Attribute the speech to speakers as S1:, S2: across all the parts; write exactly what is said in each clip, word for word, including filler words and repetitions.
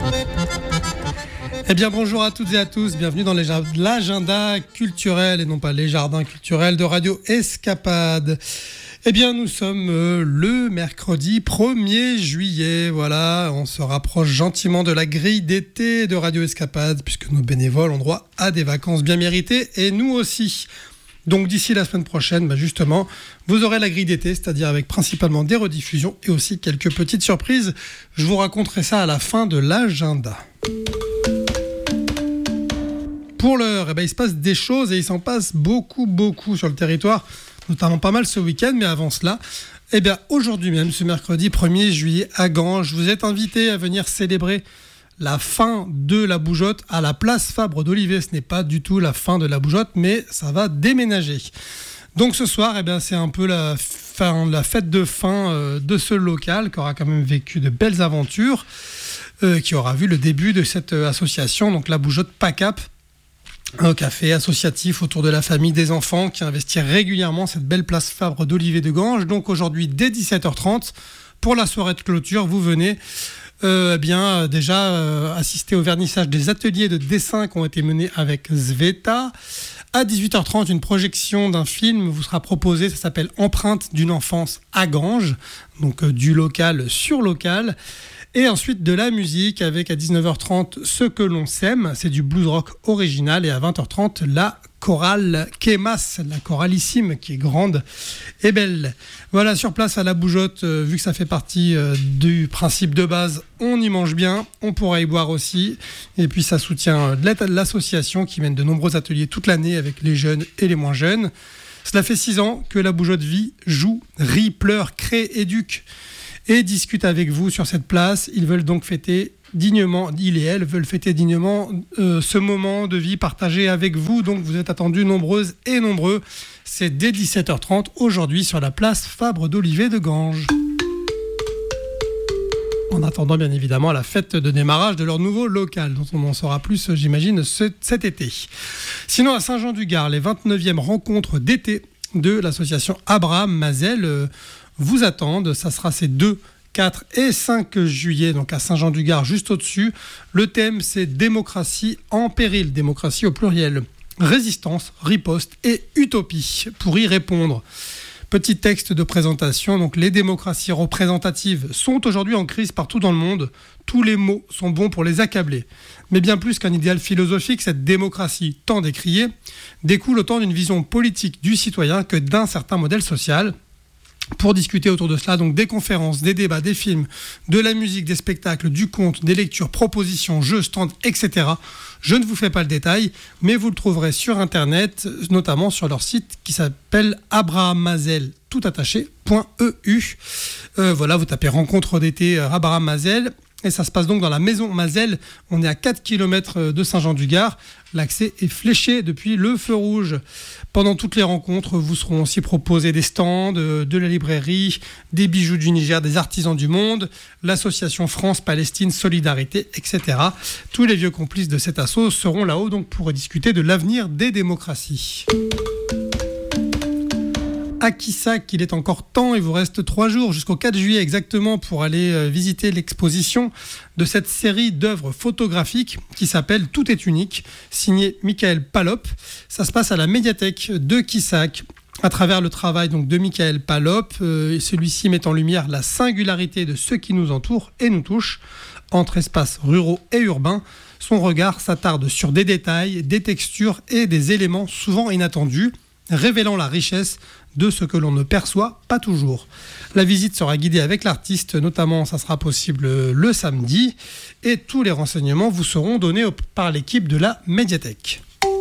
S1: Eh bien bonjour à toutes et à tous, bienvenue dans les jar- l'agenda culturel et non pas les jardins culturels de Radio Escapade. Eh bien nous sommes euh, le mercredi premier juillet, voilà, on se rapproche gentiment de la grille d'été de Radio Escapade puisque nos bénévoles ont droit à des vacances bien méritées et nous aussi. Donc d'ici la semaine prochaine, bah justement, vous aurez la grille d'été, c'est-à-dire avec principalement des rediffusions et aussi quelques petites surprises. Je vous raconterai ça à la fin de l'agenda. Pour l'heure, eh ben, il se passe des choses et il s'en passe beaucoup, beaucoup sur le territoire, notamment pas mal ce week-end, mais avant cela, eh bien, aujourd'hui même, ce mercredi premier juillet à Ganges, je vous êtes invité à venir célébrer la fin de la Bougeotte à la place Fabre d'Olivet. Ce n'est pas du tout la fin de la Bougeotte, mais ça va déménager. Donc ce soir, eh bien, c'est un peu la, fin, la fête de fin euh, de ce local qui aura quand même vécu de belles aventures, euh, qui aura vu le début de cette euh, association, donc la Bougeotte PACAP, un café associatif autour de la famille des enfants qui investit régulièrement cette belle place Fabre d'Olivet de Ganges. Donc aujourd'hui, dès dix-sept heures trente, pour la soirée de clôture, vous venez euh, eh bien, déjà euh, assister au vernissage des ateliers de dessin qui ont été menés avec Sveta. À dix-huit heures trente, une projection d'un film vous sera proposée, ça s'appelle Empreinte d'une enfance à Ganges, donc euh, du local sur local. Et ensuite de la musique avec à dix-neuf heures trente Ce que l'on sème, c'est du blues rock original, et à vingt heures trente la chorale Kemas, la choralissime qui est grande et belle. Voilà, sur place à la Bougeotte, euh, vu que ça fait partie euh, du principe de base, on y mange bien, on pourra y boire aussi, et puis ça soutient euh, l'association qui mène de nombreux ateliers toute l'année avec les jeunes et les moins jeunes. Cela fait six ans que la Bougeotte vit, joue, rit, pleure, crée, éduque et discutent avec vous sur cette place. Ils veulent donc fêter dignement, il et elle veulent fêter dignement euh, ce moment de vie partagé avec vous. Donc vous êtes attendus nombreuses et nombreux. C'est dès dix-sept heures trente aujourd'hui sur la place Fabre d'Olivet de Ganges. En attendant bien évidemment la fête de démarrage de leur nouveau local, dont on en saura plus, j'imagine, ce, cet été. Sinon, à Saint-Jean-du-Gard, les vingt-neuvièmes rencontres d'été de l'association Abraham Mazel euh, vous attendent. Ça sera ces deux, quatre et cinq juillet, donc à Saint-Jean-du-Gard, juste au-dessus. Le thème, c'est démocratie en péril, démocratie au pluriel. Résistance, riposte et utopie. Pour y répondre, petit texte de présentation. Donc, les démocraties représentatives sont aujourd'hui en crise partout dans le monde. Tous les mots sont bons pour les accabler. Mais bien plus qu'un idéal philosophique, cette démocratie tant décriée découle autant d'une vision politique du citoyen que d'un certain modèle social. Pour discuter autour de cela, donc des conférences, des débats, des films, de la musique, des spectacles, du conte, des lectures, propositions, jeux, stands, et cetera. Je ne vous fais pas le détail, mais vous le trouverez sur Internet, notamment sur leur site qui s'appelle abrahammazel, tout attaché, .eu. Euh, voilà, vous tapez rencontre d'été euh, Abraham Mazel. Et ça se passe donc dans la maison Mazel. On est à quatre kilomètres de Saint-Jean-du-Gard. L'accès est fléché depuis le feu rouge. Pendant toutes les rencontres, vous seront aussi proposés des stands, de la librairie, des bijoux du Niger, des artisans du monde, l'association France-Palestine Solidarité, et cetera. Tous les vieux complices de cet assaut seront là-haut donc pour discuter de l'avenir des démocraties. À Quissac, il est encore temps, il vous reste trois jours jusqu'au quatre juillet exactement pour aller visiter l'exposition de cette série d'œuvres photographiques qui s'appelle Tout est unique, signée Michael Palop. Ça se passe à la médiathèque de Quissac. À travers le travail donc, de Michael Palop, euh, celui-ci met en lumière la singularité de ce qui nous entoure et nous touche. Entre espaces ruraux et urbains, son regard s'attarde sur des détails, des textures et des éléments souvent inattendus, révélant la richesse de ce que l'on ne perçoit pas toujours. La visite sera guidée avec l'artiste, notamment ça sera possible le samedi, et tous les renseignements vous seront donnés par l'équipe de la médiathèque.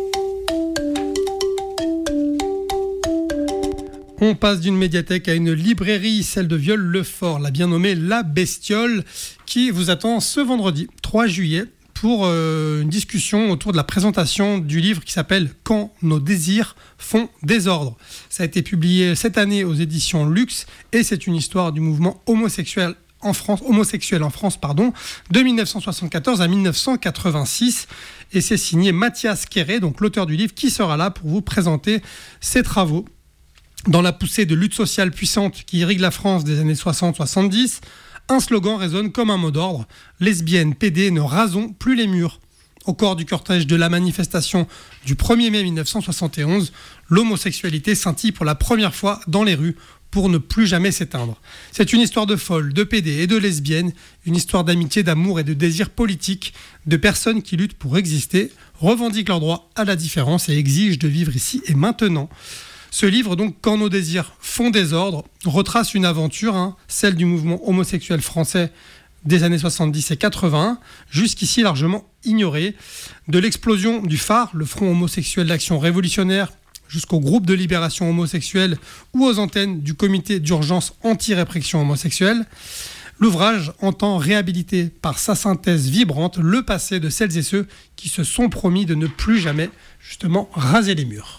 S1: On passe d'une médiathèque à une librairie, celle de Viol-le-Fort, la bien nommée La Bestiole, qui vous attend ce vendredi trois juillet pour euh, une discussion autour de la présentation du livre qui s'appelle « Quand nos désirs font désordre ». Ça a été publié cette année aux éditions Luxe et c'est une histoire du mouvement homosexuel en France, homosexuel en France pardon, de dix-neuf cent soixante-quatorze à dix-neuf cent quatre-vingt-six. Et c'est signé Mathias Kéré, donc l'auteur du livre, qui sera là pour vous présenter ses travaux. Dans la poussée de lutte sociale puissante qui irrigue la France des années soixante soixante-dix, Un slogan résonne comme un mot d'ordre. Lesbiennes, P D, ne rasons plus les murs. Au corps du cortège de la manifestation du premier mai mille neuf cent soixante et onze, l'homosexualité scintille pour la première fois dans les rues pour ne plus jamais s'éteindre. C'est une histoire de folles, de P D et de lesbiennes, une histoire d'amitié, d'amour et de désir politique, de personnes qui luttent pour exister, revendiquent leur droit à la différence et exigent de vivre ici et maintenant. Ce livre, donc, Quand nos désirs font désordre, retrace une aventure, hein, celle du mouvement homosexuel français des années soixante-dix et quatre-vingts, jusqu'ici largement ignorée, de l'explosion du phare, le Front homosexuel d'action révolutionnaire, jusqu'au groupe de libération homosexuelle ou aux antennes du comité d'urgence anti-répression homosexuelle. L'ouvrage entend réhabiliter par sa synthèse vibrante le passé de celles et ceux qui se sont promis de ne plus jamais, justement, raser les murs.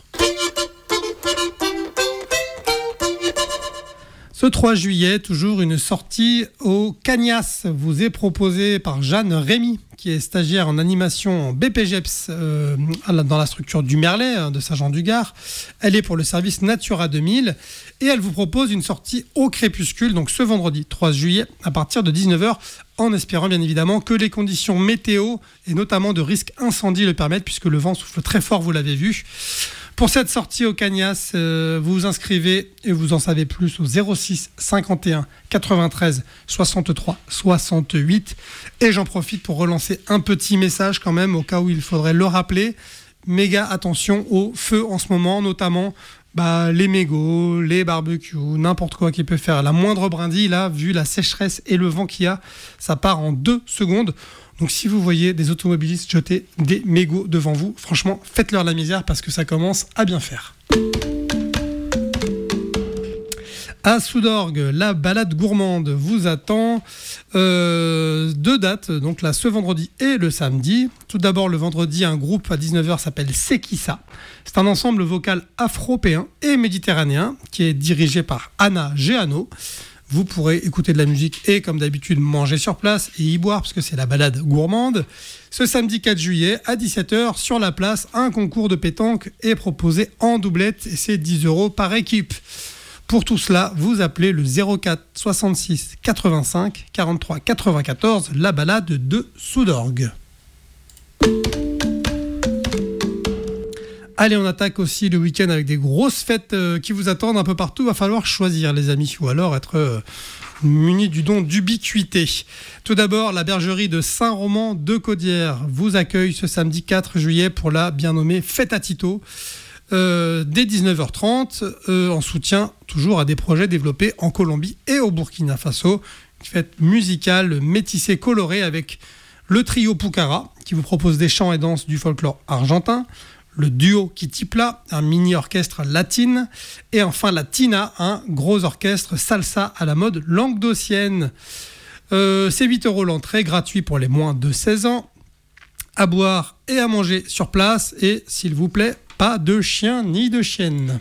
S1: Ce trois juillet, toujours une sortie au Cagnas vous est proposée par Jeanne Rémy, qui est stagiaire en animation en B P G E P S euh, dans la structure du Merlet hein, de Saint-Jean-du-Gard. Elle est pour le service Natura deux mille et elle vous propose une sortie au crépuscule, donc ce vendredi trois juillet à partir de dix-neuf heures, en espérant bien évidemment que les conditions météo et notamment de risque incendie le permettent, puisque le vent souffle très fort, vous l'avez vu. Pour cette sortie au Cagnas, euh, vous vous inscrivez et vous en savez plus au zéro six cinquante et un quatre-vingt-treize soixante-trois soixante-huit. Et j'en profite pour relancer un petit message quand même, au cas où il faudrait le rappeler. Méga attention au feu en ce moment, notamment bah, les mégots, les barbecues, n'importe quoi qui peut faire la moindre brindille. Là, vu la sécheresse et le vent qu'il y a, ça part en deux secondes. Donc si vous voyez des automobilistes jeter des mégots devant vous, franchement, faites-leur la misère parce que ça commence à bien faire. À Soudorgues, la balade gourmande vous attend. Euh, deux dates, donc là ce vendredi et le samedi. Tout d'abord le vendredi, un groupe à dix-neuf heures s'appelle Sekissa. C'est un ensemble vocal afro-péen et méditerranéen qui est dirigé par Anna Géano. Vous pourrez écouter de la musique et, comme d'habitude, manger sur place et y boire, parce que c'est la balade gourmande. Ce samedi quatre juillet, à dix-sept heures, sur la place, un concours de pétanque est proposé en doublette et c'est dix euros par équipe. Pour tout cela, vous appelez le zéro quatre soixante-six quatre-vingt-cinq quarante-trois quatre-vingt-quatorze, la balade de Soudorgues. Allez, on attaque aussi le week-end avec des grosses fêtes euh, qui vous attendent un peu partout. Il va falloir choisir, les amis, ou alors être euh, muni du don d'ubiquité. Tout d'abord, la bergerie de Saint-Roman de Caudière vous accueille ce samedi quatre juillet pour la bien nommée Fête à Tito. Euh, dès dix-neuf heures trente, euh, en soutien toujours à des projets développés en Colombie et au Burkina Faso. Une fête musicale métissée colorée avec le trio Pucara qui vous propose des chants et danses du folklore argentin. Le duo Kitipla, un mini-orchestre latine, et enfin la Tina, un gros orchestre salsa à la mode languedocienne. Euh, c'est huit euros l'entrée, gratuit pour les moins de seize ans. À boire et à manger sur place, et s'il vous plaît, pas de chien ni de chienne.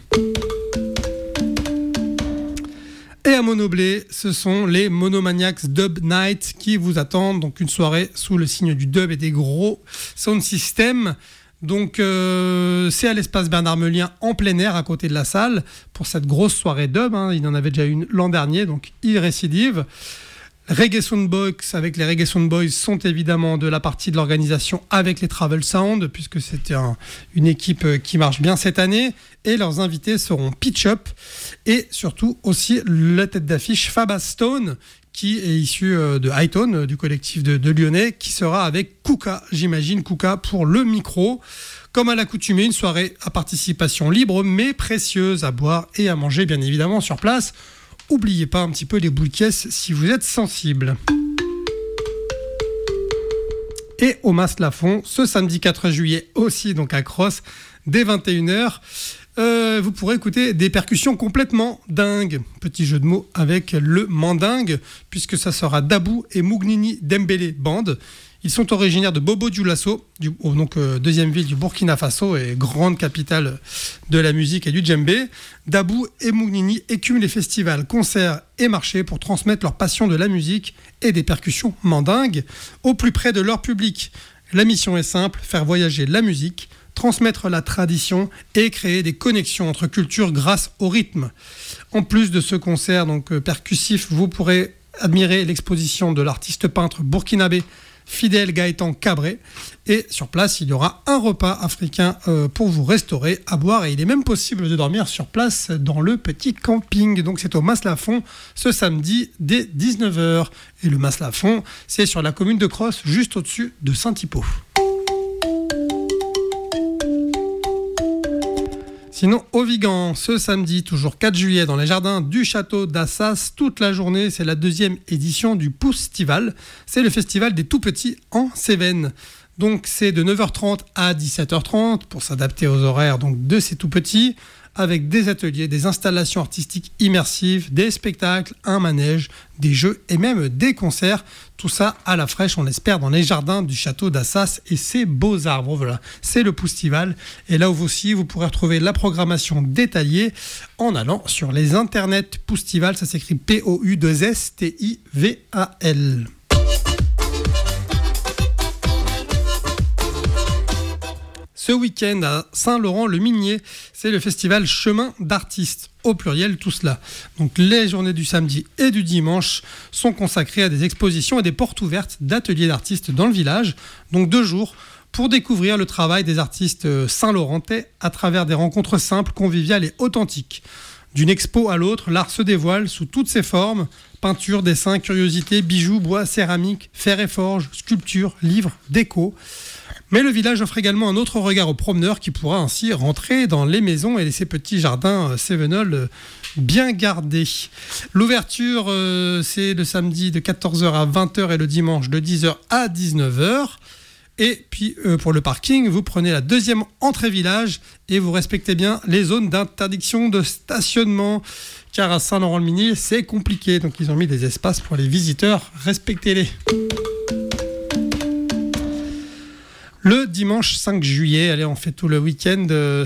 S1: Et à Monoblé, ce sont les Monomaniacs Dub Night qui vous attendent, donc une soirée sous le signe du dub et des gros sound systems. Donc euh, c'est à l'espace Bernard-Melien en plein air à côté de la salle pour cette grosse soirée dub, hein. Il en avait déjà une l'an dernier, donc il récidive. Reggae Sound Boys avec les Reggae Sound Boys sont évidemment de la partie de l'organisation avec les Travel Sound, puisque c'était un, une équipe qui marche bien cette année, et leurs invités seront Pitch Up et surtout aussi la tête d'affiche Faba Stone, qui est issu de Hightone, du collectif de, de Lyonnais, qui sera avec Kuka, j'imagine, Kuka pour le micro. Comme à l'accoutumée, une soirée à participation libre, mais précieuse, à boire et à manger, bien évidemment, sur place. Oubliez pas un petit peu les boules caisses si vous êtes sensible. Et au Mas-Lafon, ce samedi quatre juillet aussi, donc à Cross, dès vingt et une heures, Euh, vous pourrez écouter des percussions complètement dingues. Petit jeu de mots avec le mandingue, puisque ça sera Dabou et Mougnini Dembélé Band. Ils sont originaires de Bobo Dioulasso, du, donc euh, deuxième ville du Burkina Faso et grande capitale de la musique et du djembé. Dabou et Mougnini écument les festivals, concerts et marchés pour transmettre leur passion de la musique et des percussions mandingues au plus près de leur public. La mission est simple, faire voyager la musique, transmettre la tradition et créer des connexions entre cultures grâce au rythme. En plus de ce concert donc, euh, percussif, vous pourrez admirer l'exposition de l'artiste peintre burkinabé Fidel Gaëtan Cabré. Et sur place, il y aura un repas africain euh, pour vous restaurer, à boire. Et il est même possible de dormir sur place dans le petit camping. Donc c'est au Mas-Lafon ce samedi dès dix-neuf heures. Et le Mas-Lafon, c'est sur la commune de Crosse, juste au-dessus de Saint-Hypo. Sinon, au Vigan, ce samedi, toujours quatre juillet, dans les jardins du château d'Assas, toute la journée, c'est la deuxième édition du Poustival. C'est le festival des tout-petits en Cévennes. Donc, c'est de neuf heures trente à dix-sept heures trente pour s'adapter aux horaires donc, de ces tout-petits, avec des ateliers, des installations artistiques immersives, des spectacles, un manège, des jeux et même des concerts. Tout ça à la fraîche, on l'espère, dans les jardins du château d'Assas et ses beaux arbres. Voilà, c'est le Poustival. Et là aussi, vous pourrez retrouver la programmation détaillée en allant sur les internets. Poustival, ça s'écrit P O U deux S T I V A L. Ce week-end à Saint-Laurent-le-Minier, c'est le festival Chemin d'artistes, au pluriel tout cela. Donc les journées du samedi et du dimanche sont consacrées à des expositions et des portes ouvertes d'ateliers d'artistes dans le village. Donc deux jours pour découvrir le travail des artistes saint-laurentais à travers des rencontres simples, conviviales et authentiques. D'une expo à l'autre, l'art se dévoile sous toutes ses formes, peinture, dessin, curiosités, bijoux, bois, céramique, fer et forge, sculpture, livres, déco. Mais le village offre également un autre regard aux promeneurs qui pourra ainsi rentrer dans les maisons et ces petits jardins cévenols bien gardés. L'ouverture, euh, c'est le samedi de quatorze heures à vingt heures et le dimanche de dix heures à dix-neuf heures. Et puis euh, pour le parking, vous prenez la deuxième entrée village et vous respectez bien les zones d'interdiction de stationnement. Car à Saint-Laurent-le-Minier, c'est compliqué. Donc ils ont mis des espaces pour les visiteurs. Respectez-les. Le dimanche cinq juillet, allez, on fait tout le week-end.